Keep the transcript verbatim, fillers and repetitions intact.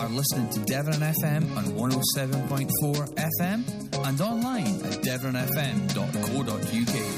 are listening to Devon F M on one oh seven point four F M and online at devon f m dot co dot u k.